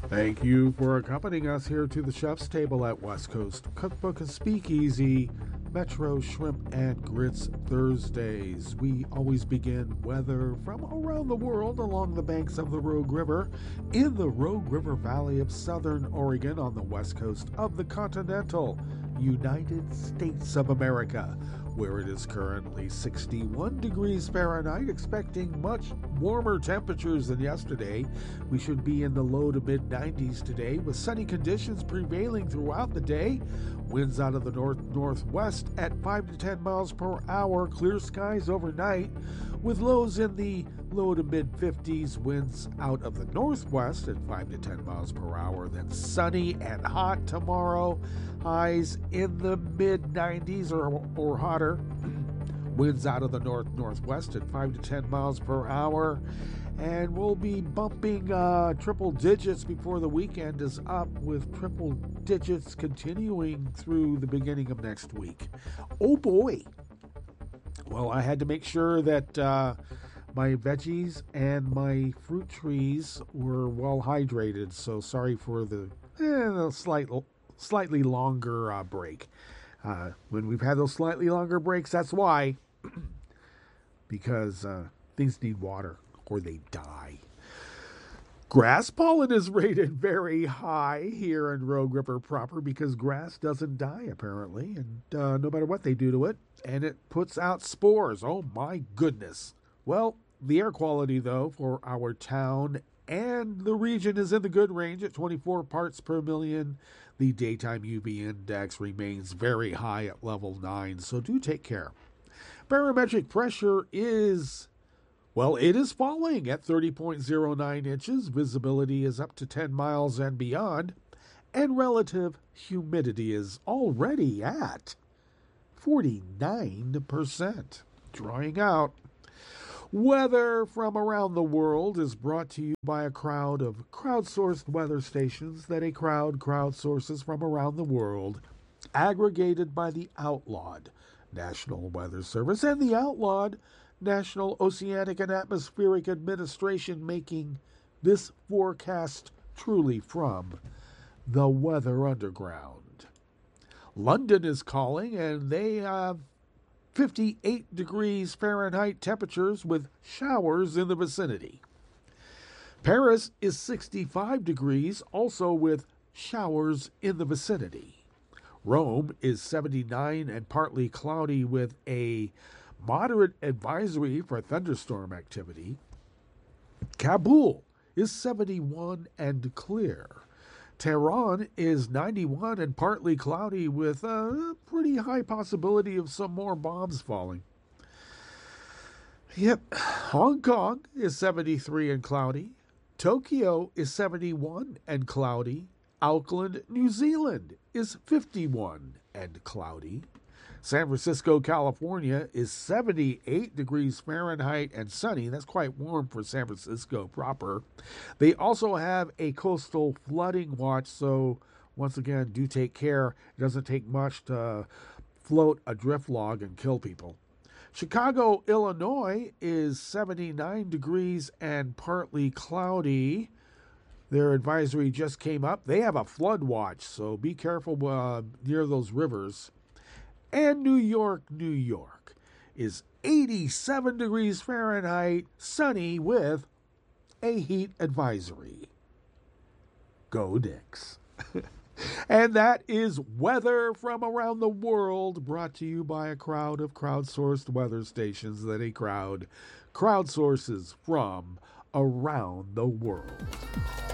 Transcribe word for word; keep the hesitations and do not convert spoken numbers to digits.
Thank you for accompanying us here to the chef's table at West Coast Cookbook and Speakeasy, Metro Shrimp and Grits Thursdays. We always begin weather from around the world along the banks of the Rogue River in the Rogue River Valley of Southern Oregon on the west coast of the continental United States of America, where it is currently sixty-one degrees Fahrenheit, expecting much warmer temperatures than yesterday. We should be in the low to mid nineties today, with sunny conditions prevailing throughout the day. Winds out of the north-northwest at five to ten miles per hour. Clear skies overnight, with lows in the low to mid fifties. Winds out of the northwest at five to ten miles per hour. Then sunny and hot tomorrow. Highs in the mid nineties or, or hotter. Winds out of the north-northwest at five to ten miles per hour. And we'll be bumping uh, triple digits before the weekend is up, with triple digits continuing through the beginning of next week. Oh boy. Well, I had to make sure that uh, my veggies and my fruit trees were well hydrated. So sorry for the eh, slight, slightly longer uh, break. Uh, when we've had those slightly longer breaks, that's why. Because uh, things need water or they die. Grass pollen is rated very high here in Rogue River proper because grass doesn't die, apparently, and uh, no matter what they do to it, and it puts out spores. Oh, my goodness. Well, the air quality, though, for our town and the region is in the good range at twenty-four parts per million. The daytime U V index remains very high at level nine, so do take care. Barometric pressure is, well, it is falling at thirty point zero nine inches. Visibility is up to ten miles and beyond. And relative humidity is already at forty-nine percent. Drying out. Weather from around the world is brought to you by a crowd of crowdsourced weather stations that a crowd crowdsources from around the world, aggregated by the outlawed National Weather Service and the outlawed National Oceanic and Atmospheric Administration, making this forecast truly from the Weather Underground. London is calling, and they have fifty-eight degrees Fahrenheit temperatures with showers in the vicinity. Paris is sixty-five degrees, also with showers in the vicinity. Rome is seventy-nine and partly cloudy with a moderate advisory for thunderstorm activity. Kabul is seventy-one and clear. Tehran is ninety-one and partly cloudy with a pretty high possibility of some more bombs falling. Yep, Hong Kong is seventy-three and cloudy. Tokyo is seventy-one and cloudy. Auckland, New Zealand is fifty-one and cloudy. San Francisco, California is seventy-eight degrees Fahrenheit and sunny. That's quite warm for San Francisco proper. They also have a coastal flooding watch, so once again, do take care. It doesn't take much to float a drift log and kill people. Chicago, Illinois is seventy-nine degrees and partly cloudy. Their advisory just came up. They have a flood watch, so be careful uh, near those rivers. And New York, New York is eighty-seven degrees Fahrenheit, sunny with a heat advisory. Go Knicks. And that is weather from around the world, brought to you by a crowd of crowdsourced weather stations that a crowd crowdsources from around the world.